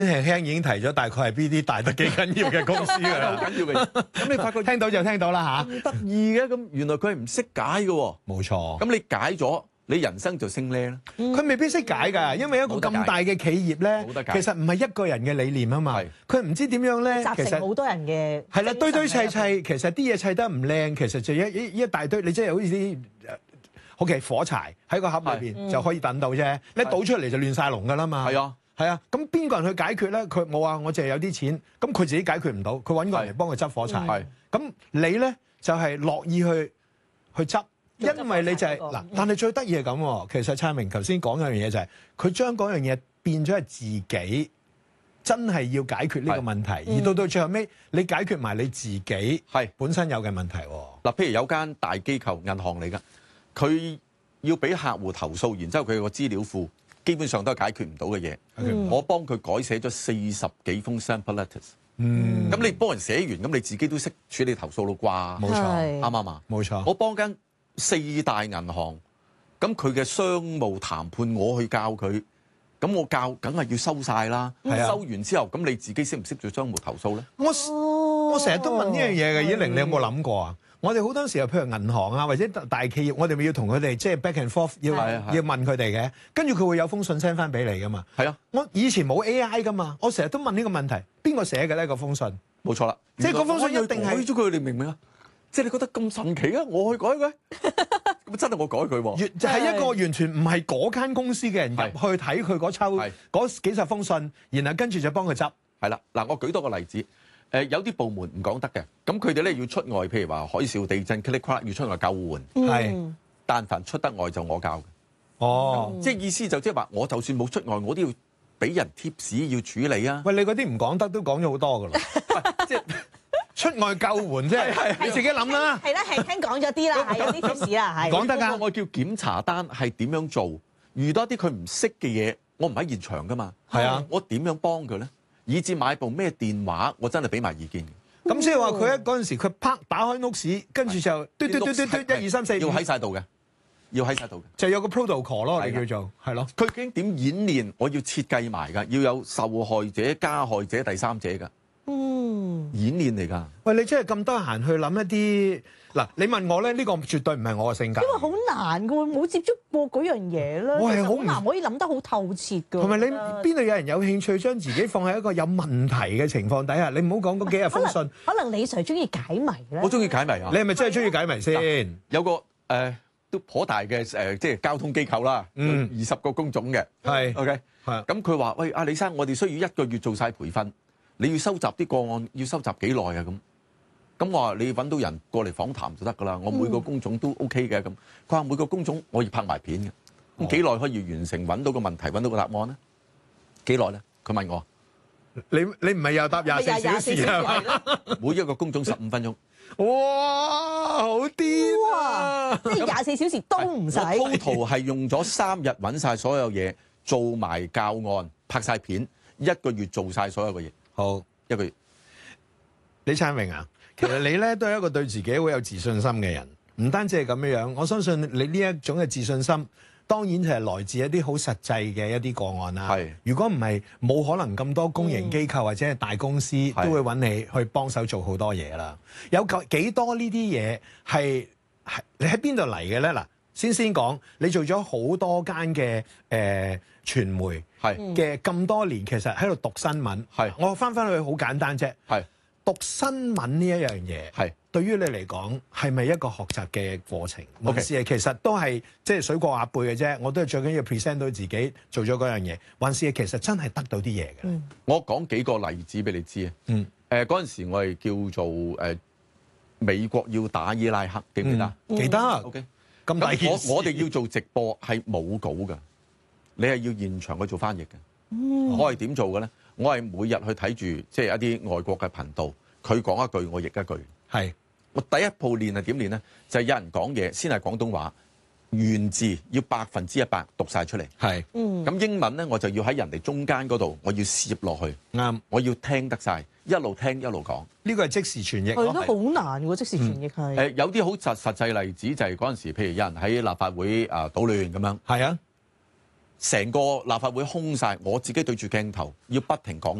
輕輕已經提咗大概係邊啲大得幾緊要嘅公司㗎啦， 好緊要嘅。咁你發覺聽到就聽到啦嚇。 咁得意嘅，咁原來佢係唔識解嘅喎。 冇錯。 咁你解咗，你人生就升呢啦。 佢未必識解㗎，因為一個咁大嘅企業咧，其實唔係一個人嘅理念啊嘛。佢唔知點樣咧， 集成好多人嘅。 係啦，堆堆砌砌，其實啲嘢砌得唔靚，其實就一大堆，你即係好似啲OK 火柴喺個盒裏邊就可以等到啫，你倒出嚟就亂晒龍㗎啦嘛。 係啊。 係啊，咁邊個人去解決咧？佢冇話我淨係有啲錢，咁佢自己解決唔到，佢揾個人嚟幫佢執火柴。咁你咧就係樂意去執，因為你就係嗱，但係最得意係咁喎。其實燦榮頭先講嗰樣嘢就係佢將嗰樣嘢變咗係自己真係要解決呢個問題，而到最後尾你解決埋你自己本身有嘅問題喎。 嗱，譬如有間大機構銀行嚟㗎，佢要俾客戶投訴，然之後佢有個資料庫。基本上都係解決唔到嘅嘢，我幫佢改寫咗40幾封 sample letters。咁你幫人寫完，咁你自己都識處理投訴咯啩？ 冇錯， 啱唔啱啊？ 冇錯。 我幫間4大銀行，咁佢嘅商務談判我去教佢，咁我教梗係要收晒啦。收完之後，咁你自己識唔識做商務投訴咧？ 我成日都問呢樣嘢嘅，依玲你有冇諗過啊？我哋好多時候，譬如銀行啊，或者大企業，我哋咪要同佢哋即係 back and forth，要問佢哋嘅，跟住佢會有封信 send 翻俾你噶嘛。係啊，我以前冇 AI 噶嘛，我成日都問呢個問題，邊個寫嘅咧？嗰封信冇錯啦， 即係嗰封信一定係改咗佢，你明唔明啊？即係你覺得咁神奇啊？我去改佢，咁真係我改佢喎。 就係一個完全唔係嗰間公司嘅人入去睇佢嗰抽嗰幾十封信，然後跟住就幫佢執。 係啦，嗱，我舉多個例子。有啲部門唔講得嘅，咁佢哋咧要出外，譬如話海嘯、地震、要出外救援，但凡出得外就我教嘅。 哦， 即係意思就即係話，我就算冇出外，我都要俾人貼士要處理啊。 喂，你嗰啲唔講得都講咗好多㗎啦，即係出外救援啫，你自己諗啦。 係啦，輕輕講咗啲啦，係有啲貼士啦，係講得㗎。 我叫檢查單係點樣做？遇到啲佢唔識嘅嘢，我唔喺現場㗎嘛。 係啊， 我點樣幫佢咧？以至買部咩電話，我真係俾埋意見嘅。 咁即係話佢喺嗰陣時，佢啪打開 notes，跟住就嘟1、2、3、4， 要喺晒度嘅，要喺晒度嘅， 就有個 protocol 咯，你叫做係咯。 佢究竟點演練？我要設計埋㗎，要有受害者、加害者、第三者㗎。演練嚟㗎。喂，你真係咁得閒去諗一啲嗱？你問我咧，呢個絕對唔係我嘅性格。 因為好難㗎喎，冇接觸過嗰樣嘢啦。 我係好難可以諗得好透徹㗎。 同埋你邊度有人有興趣將自己放喺一個有問題嘅情況底下？你唔好講嗰幾日封信。 可能李 Sir 中意解謎咧。 我中意解謎啊！ 你係咪真係中意解謎先？ 有個都頗大嘅即係交通機構啦，20個工種嘅。 係 OK。係。咁佢話：喂，阿李生，我哋需要1個月做晒培訓。你要收集啲個案，要收集幾耐啊？咁我話你揾到人過嚟訪談就得㗎啦。我每個工種都 OK 嘅咁。佢話每個工種我要拍埋片嘅。咁幾耐可以完成揾到個問題，揾到個答案咧？幾耐咧？佢問我。 你唔係又答24小時係嘛？ 每一個工種15分鐘。 哇！好癲啊！ 即係24小時都唔使。 total 係用咗3日揾晒所有嘢，做埋教案，拍晒片，1個月做晒所有嘅嘢。 好 1個月。 李燦榮啊，其實你咧都係一個對自己好有自信心嘅人，唔單止係咁樣。我相信你呢一種嘅自信心，當然就係來自一啲好實際嘅一啲個案啦。係，如果唔係，冇可能咁多公營機構或者係大公司都會揾你去幫手做好多嘢啦。有幾多呢啲嘢係你喺邊度嚟嘅咧？嗱，先講，你做咗好多間嘅傳媒嘅咁多年，其實喺度讀新聞。我翻去好簡單啫。讀新聞呢一樣嘢，對於你嚟講係咪一個學習嘅過程？還是係其實都係即係水過鴨背嘅啫？我都係最緊要 present 到自己做咗嗰樣嘢，還是係其實真係得到啲嘢嘅？ 我講幾個例子俾你知啊。嗰陣時我係叫做美國要打伊拉克，記唔記得？ 記得。 OK。 咁大件事。 我哋要做直播係冇稿㗎，你係要現場去做翻譯嘅。我係點做嘅咧？我係每日去睇住即係一啲外國嘅頻道，佢講一句我譯一句。係，我第一步練係點練咧？就係有人講嘢先係廣東話，原字要100%讀晒出嚟。係，咁英文咧我就要喺人哋中間嗰度，我要攝落去。啱，我要聽得晒，一路聽一路講。呢個係即時傳譯。 係都好難喎，即時傳譯係。 有啲好實際例子就係嗰陣時，譬如有人喺立法會搗亂咁樣。係啊。 成個立法會空晒，我自己對住鏡頭要不停講。